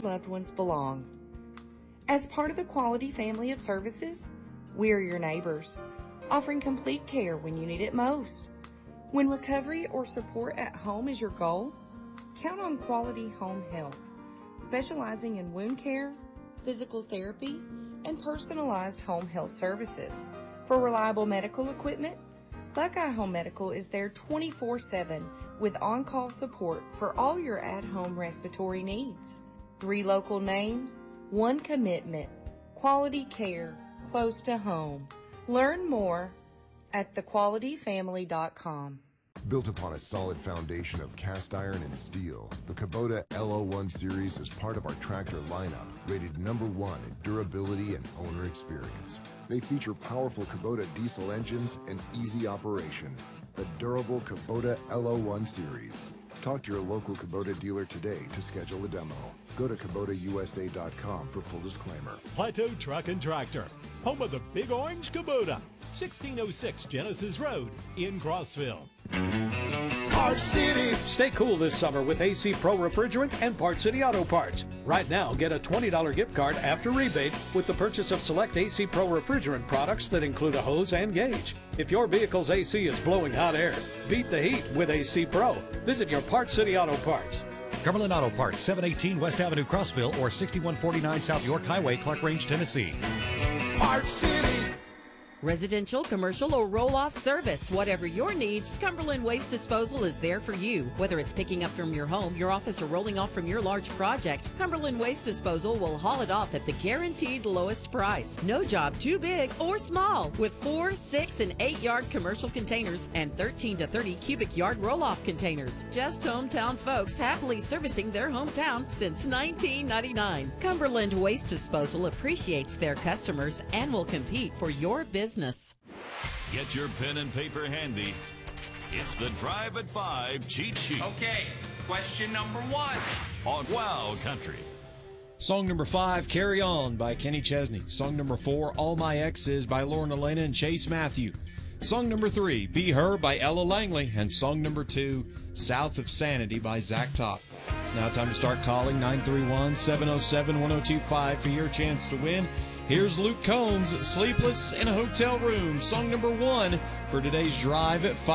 loved ones belong. As part of the Quality family of services, we're your neighbors, offering complete care when you need it most. When recovery or support at home is your goal, count on Quality Home Health, specializing in wound care, physical therapy, and personalized home health services. For reliable medical equipment, Buckeye Home Medical is there 24/7 with on-call support for all your at-home respiratory needs. 3 local names, 1 commitment, quality care close to home. Learn more at thequalityfamily.com. Built upon a solid foundation of cast iron and steel, the Kubota LO1 series is part of our tractor lineup, rated #1 in durability and owner experience. They feature powerful Kubota diesel engines and easy operation. The durable Kubota LO1 series. Talk to your local Kubota dealer today to schedule a demo. Go to KubotaUSA.com for full disclaimer. Plateau Truck and Tractor, home of the Big Orange Kubota, 1606 Genesis Road in Crossville. Parts City. Stay cool this summer with AC Pro Refrigerant and Parts City Auto Parts. Right now, get a $20 gift card after rebate with the purchase of select AC Pro Refrigerant products that include a hose and gauge. If your vehicle's AC is blowing hot air, beat the heat with AC Pro. Visit your Parts City Auto Parts. Cumberland Auto Parts, 718 West Avenue, Crossville, or 6149 South York Highway, Clark Range, Tennessee. Parts City. Residential, commercial, or roll-off service. Whatever your needs, Cumberland Waste Disposal is there for you. Whether it's picking up from your home, your office, or rolling off from your large project, Cumberland Waste Disposal will haul it off at the guaranteed lowest price. No job too big or small. With 4, 6, and 8-yard commercial containers and 13 to 30 cubic yard roll-off containers. Just hometown folks happily servicing their hometown since 1999. Cumberland Waste Disposal appreciates their customers and will compete for your business. Get your pen and paper handy. It's the Drive at 5 cheat sheet. Okay, question number 1. On Wow Country. Song number 5, Carry On by Kenny Chesney. Song number 4, All My Exes by Lauren Elena and Chase Matthew. Song number 3, Be Her by Ella Langley. And song number 2, South of Sanity by Zach Top. It's now time to start calling 931-707-1025 for your chance to win. Here's Luke Combs, Sleepless in a Hotel Room, song number 1 for today's Drive at 5.